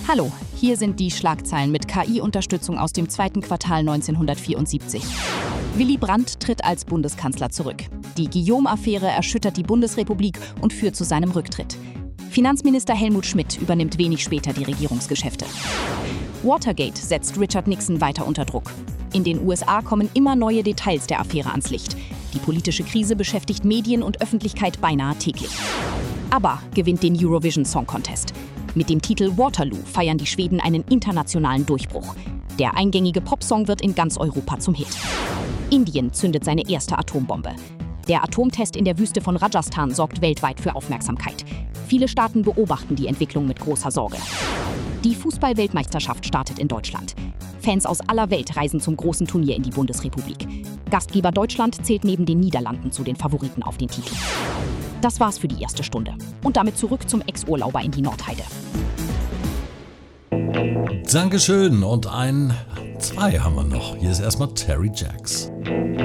Hallo, hier sind die Schlagzeilen mit KI-Unterstützung aus dem zweiten Quartal 1974. Willy Brandt tritt als Bundeskanzler zurück. Die Guillaume-Affäre erschüttert die Bundesrepublik und führt zu seinem Rücktritt. Finanzminister Helmut Schmidt übernimmt wenig später die Regierungsgeschäfte. Watergate setzt Richard Nixon weiter unter Druck. In den USA kommen immer neue Details der Affäre ans Licht. Die politische Krise beschäftigt Medien und Öffentlichkeit beinahe täglich. ABBA gewinnt den Eurovision Song Contest. Mit dem Titel Waterloo feiern die Schweden einen internationalen Durchbruch. Der eingängige Popsong wird in ganz Europa zum Hit. Indien zündet seine erste Atombombe. Der Atomtest in der Wüste von Rajasthan sorgt weltweit für Aufmerksamkeit. Viele Staaten beobachten die Entwicklung mit großer Sorge. Die Fußball-Weltmeisterschaft startet in Deutschland. Fans aus aller Welt reisen zum großen Turnier in die Bundesrepublik. Gastgeber Deutschland zählt neben den Niederlanden zu den Favoriten auf den Titel. Das war's für die erste Stunde. Und damit zurück zum Ex-Urlauber in die Nordheide. Dankeschön und zwei haben wir noch. Hier ist erstmal Terry Jacks.